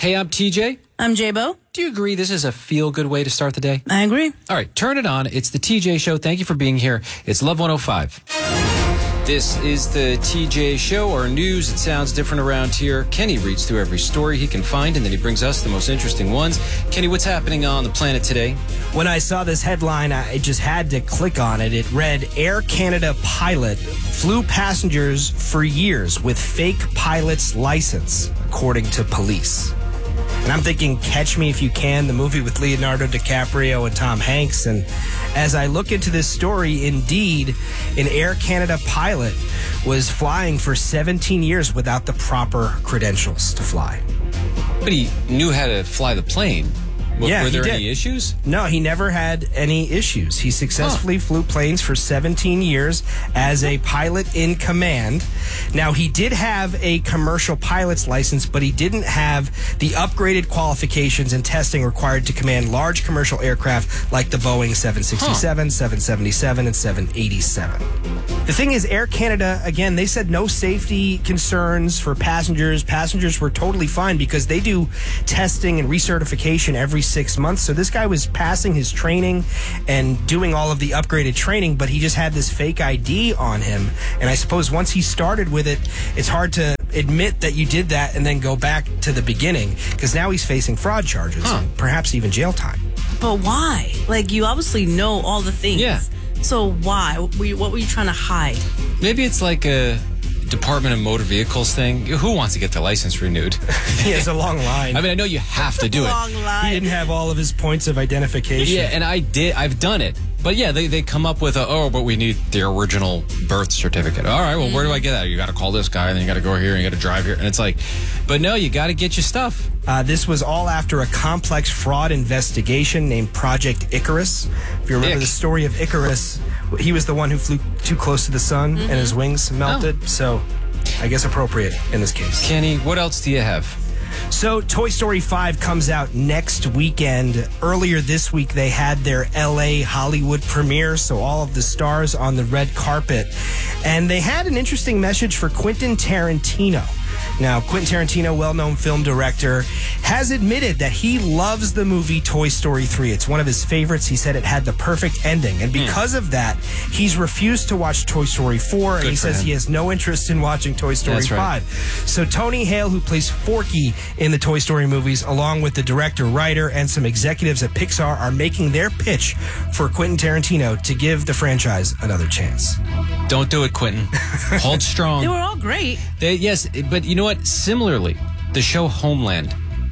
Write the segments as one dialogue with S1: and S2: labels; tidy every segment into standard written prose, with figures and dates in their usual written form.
S1: Hey, I'm TJ.
S2: I'm J-Bo.
S1: Do you agree this is a feel-good way to start the day?
S2: I agree.
S1: All right, turn it on. It's the TJ Show. Thank you for being here. It's Love 105. This is the TJ Show, our news. It sounds different around here. Kenny reads through every story he can find, and then he brings us the most interesting ones. Kenny, what's happening on the planet today?
S3: When I saw this headline, I just had to click on it. It read, Air Canada pilot flew passengers for years with fake pilot's license, according to police. And I'm thinking, Catch Me If You Can, the movie with Leonardo DiCaprio and Tom Hanks. And as I look into this story, indeed, an Air Canada pilot was flying for 17 years without the proper credentials to fly.
S1: But he knew how to fly the plane.
S3: Yeah,
S1: were there
S3: he did.
S1: any issues?
S3: No, he never had any issues. He successfully flew planes for 17 years as a pilot in command. Now, he did have a commercial pilot's license, but he didn't have the upgraded qualifications and testing required to command large commercial aircraft like the Boeing 767, 777, and 787. The thing is, Air Canada, again, they said no safety concerns for passengers. Passengers were totally fine because they do testing and recertification every 6 months. So this guy was passing his training and doing all of the upgraded training, but he just had this fake ID on him. And I suppose once he started with it, it's hard to admit that you did that and then go back to the beginning, because now he's facing fraud charges and perhaps even jail time.
S2: But why? Like, you obviously know all the things.
S1: Yeah.
S2: So why? What were you trying to hide?
S1: Maybe it's like a Department of Motor Vehicles thing. Who wants to get their license renewed?
S3: He has a long line.
S1: I mean, I know you have to do it.
S2: Long line.
S3: He didn't have all of his points of identification.
S1: Yeah, and I've done it. But yeah, they come up with but we need the original birth certificate. All right, well, where do I get that? You got to call this guy, and then you got to go here, and you got to drive here. And it's like, but no, you got to get your stuff.
S3: This was all after a complex fraud investigation named Project Icarus. If you remember the story of Icarus, he was the one who flew too close to the sun and his wings melted. So I guess appropriate in this case.
S1: Kenny, what else do you have?
S3: So Toy Story 5 comes out next weekend. Earlier this week, they had their LA Hollywood premiere, so all of the stars on the red carpet. And they had an interesting message for Quentin Tarantino. Now, Quentin Tarantino, well-known film director, has admitted that he loves the movie Toy Story 3. It's one of his favorites. He said it had the perfect ending. And because of that, he's refused to watch Toy Story 4, and he says he has no interest in watching Toy Story 5. So Tony Hale, who plays Forky in the Toy Story movies, along with the director, writer, and some executives at Pixar, are making their pitch for Quentin Tarantino to give the franchise another chance.
S1: Don't do it, Quentin. Hold strong.
S2: They were all great.
S1: Yes, but you know what? Similarly, the show Homeland,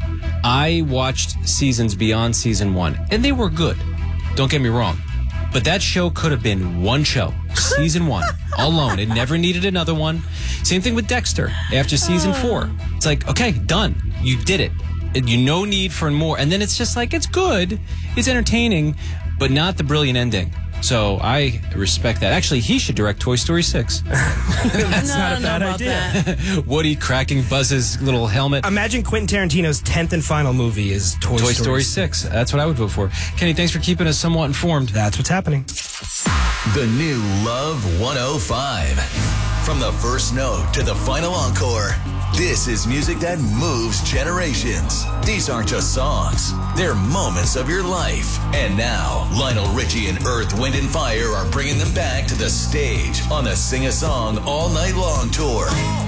S1: I watched seasons beyond season 1, and they were good. Don't get me wrong. But that show could have been one show, season 1, alone. It never needed another one. Same thing with Dexter after season 4. It's like, okay, done. You did it. You no need for more. And then it's just like, it's good. It's entertaining, but not the brilliant ending. So I respect that. Actually, he should direct Toy Story 6.
S3: That's not a bad idea.
S1: Woody cracking Buzz's little helmet.
S3: Imagine Quentin Tarantino's 10th and final movie is Toy
S1: Story 6. That's what I would vote for. Kenny, thanks for keeping us somewhat informed.
S3: That's what's happening.
S4: The new Love 105. From the first note to the final encore, this is music that moves generations. These aren't just songs. They're moments of your life. And now, Lionel Richie and Earth, Wind & Fire are bringing them back to the stage on the Sing a Song All Night Long tour.